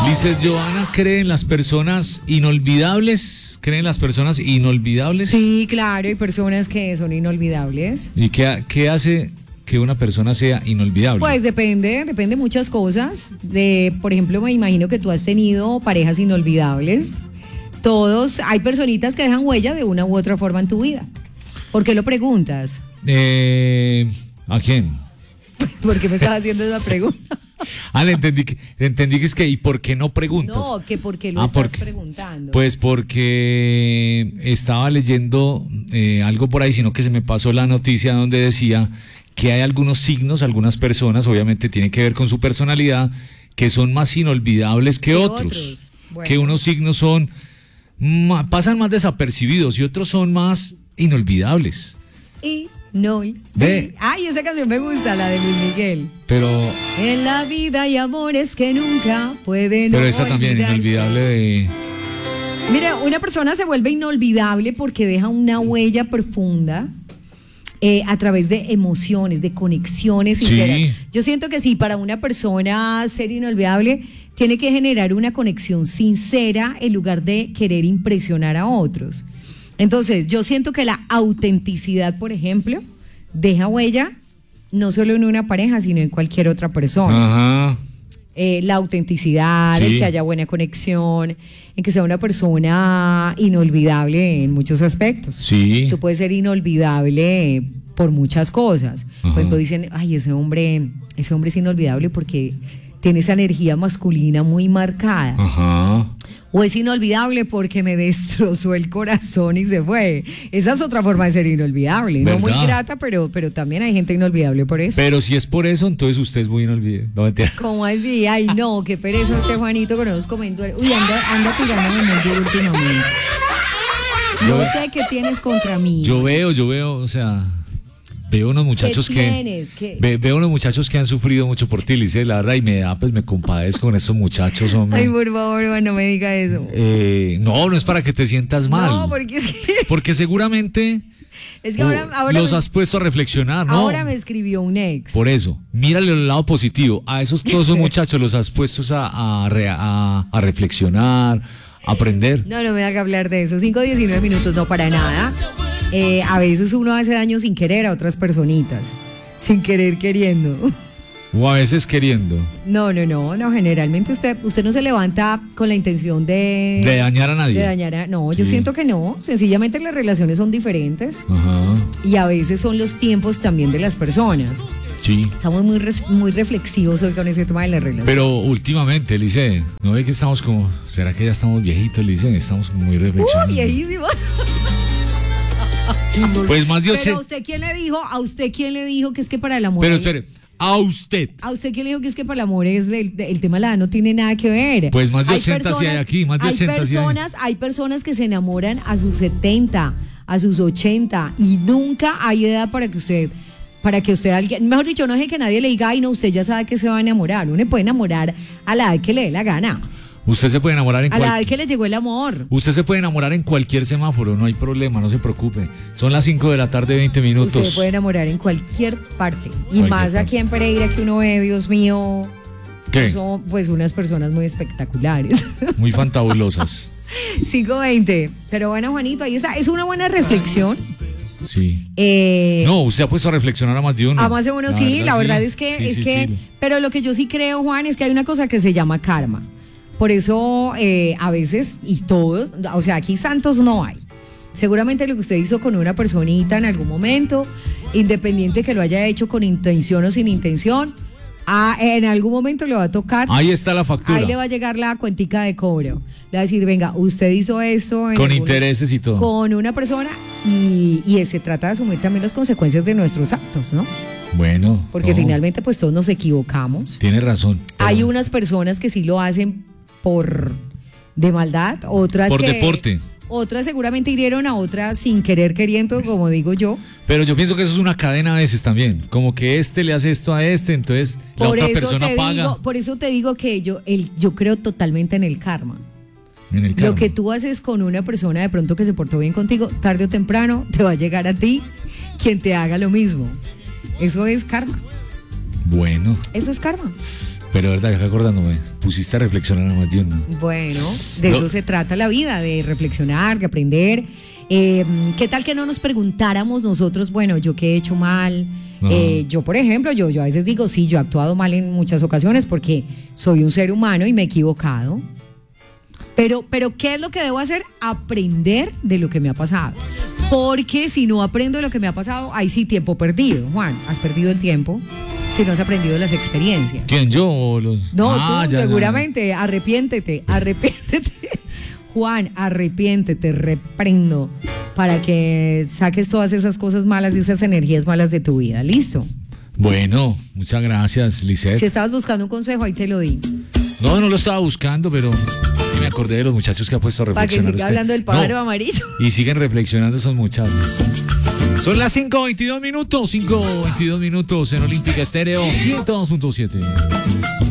Dice Joana, ¿cree en las personas inolvidables? ¿Creen en las personas inolvidables? Sí, claro, hay personas que son inolvidables. ¿Y qué hace que una persona sea inolvidable? Pues depende de muchas cosas. Por ejemplo, me imagino que tú has tenido parejas inolvidables. Hay personitas que dejan huella de una u otra forma en tu vida. ¿Por qué lo preguntas? ¿A quién? ¿Por qué me estás haciendo esa pregunta? Le entendí que es que, ¿y por qué no preguntas? No, que por qué lo estás preguntando. Pues porque estaba leyendo algo por ahí, sino que se me pasó la noticia donde decía que hay algunos signos, algunas personas, obviamente tiene que ver con su personalidad, que son más inolvidables que otros. Bueno. Que unos signos pasan más desapercibidos y otros son más inolvidables. Ay, esa canción me gusta, la de Luis Miguel. Pero en la vida hay amores que nunca pueden Pero esa también, inolvidable de... Mira, una persona se vuelve inolvidable porque deja una huella profunda a través de emociones, de conexiones sinceras. Sí. Yo siento que sí, para una persona ser inolvidable tiene que generar una conexión sincera en lugar de querer impresionar a otros. Entonces, yo siento que la autenticidad, por ejemplo, deja huella no solo en una pareja, sino en cualquier otra persona. Ajá. La autenticidad, sí. En que haya buena conexión, en que sea una persona inolvidable en muchos aspectos. Sí. Tú puedes ser inolvidable por muchas cosas. Ajá. Por ejemplo, dicen, ay, ese hombre es inolvidable porque tiene esa energía masculina muy marcada. Ajá. O es inolvidable porque me destrozó el corazón y se fue. Esa es otra forma de ser inolvidable. ¿Verdad? No muy grata, pero también hay gente inolvidable por eso. Pero si es por eso, entonces usted es muy inolvidable. No, mentira. ¿Cómo así? Ay, no, qué pereza este Juanito con esos comentarios. Uy, anda tirándome muy duro últimamente. No sé qué tienes contra mí. Yo veo, o sea... Veo unos muchachos veo unos muchachos que han sufrido mucho por ti, Lice, la verdad, y me compadezco con estos muchachos, hombre. Ay, por favor, no me diga eso. No es para que te sientas mal. No, porque seguramente es que ahora los has puesto a reflexionar, ¿no? Ahora me escribió un ex. Por eso, mírale el lado positivo. A todos esos muchachos los has puesto a reflexionar, a aprender. No me haga hablar de eso. 5:19 minutos, no para nada. A veces uno hace daño sin querer a otras personitas, sin querer queriendo. O a veces queriendo. No, generalmente usted no se levanta con la intención de dañar a nadie. No, yo siento que no, sencillamente las relaciones son diferentes. Ajá. Y a veces son los tiempos también de las personas. Sí. Estamos muy reflexivos hoy con ese tema de las relaciones. Pero últimamente, Lice, ¿no ve que estamos como, será que ya estamos viejitos, Lice? Estamos muy reflexionando. Viejísimos. Pues más Dios. Pero ¿a usted quién le dijo que es que para el amor? Pero espere, ¿a usted quién le dijo que es que para el amor es el tema de la edad no tiene nada que ver? Pues más de 80 sí hay aquí, más de 80 sí hay. Hay personas que se enamoran a sus 70, a sus 80 y nunca hay edad para que usted alguien, mejor dicho, no es que nadie le diga, ay no, usted ya sabe que se va a enamorar. Uno puede enamorar a la edad que le dé la gana. Usted se puede enamorar a la vez que le llegó el amor. Usted se puede enamorar en cualquier semáforo, no hay problema, no se preocupe. Son las 5 de la tarde, 20 minutos. Usted se puede enamorar en cualquier parte. Y más aquí en Pereira que uno ve, Dios mío, ¿qué? Son pues unas personas muy espectaculares. Muy fantabulosas. 5:20. Pero bueno, Juanito, ahí está. Es una buena reflexión. Sí. No, usted ha puesto a reflexionar a más de uno. A más de uno, sí. La verdad es que sí. Pero lo que yo sí creo, Juan, es que hay una cosa que se llama karma. Por eso a veces, y todos, o sea, aquí santos no hay. Seguramente lo que usted hizo con una personita en algún momento, independiente que lo haya hecho con intención o sin intención, en algún momento le va a tocar. Ahí está la factura. Ahí le va a llegar la cuentica de cobro. Le va a decir, venga, usted hizo esto. Con intereses y todo. Con una persona y se trata de asumir también las consecuencias de nuestros actos, ¿no? Bueno. Porque finalmente pues todos nos equivocamos. Tiene razón. Hay unas personas que sí lo hacen de maldad, otras por deporte. Otras seguramente hirieron a otras sin querer queriendo, como digo yo. Pero yo pienso que eso es una cadena a veces también, como que le hace esto a entonces la otra persona paga. Por eso te digo que yo creo totalmente en el karma. Lo que tú haces con una persona de pronto que se portó bien contigo, tarde o temprano te va a llegar a ti quien te haga lo mismo. Eso es karma. Bueno. Eso es karma. Pero verdad, acá acordándome, pusiste a reflexionar más de uno. Bueno, de eso se trata la vida, de reflexionar, de aprender. ¿Qué tal que no nos preguntáramos nosotros, bueno, yo qué he hecho mal? Yo, por ejemplo, yo a veces digo, sí, yo he actuado mal en muchas ocasiones porque soy un ser humano y me he equivocado. Pero ¿qué es lo que debo hacer? Aprender de lo que me ha pasado. Porque si no aprendo de lo que me ha pasado, ahí sí, tiempo perdido. Juan, has perdido el tiempo si no has aprendido de las experiencias. ¿Quién, yo o los...? No, tú seguramente, arrepiéntete. Juan, arrepiéntete, reprendo, para que saques todas esas cosas malas y esas energías malas de tu vida. ¿Listo? Bueno, muchas gracias, Lisette. Si estabas buscando un consejo, ahí te lo di. No lo estaba buscando, pero me acordé de los muchachos que ha puesto a reflexionar. Para que siga hablando del pájaro amarillo. Y siguen reflexionando esos muchachos. Son las 5:22 minutos en Olímpica Estéreo 102.7.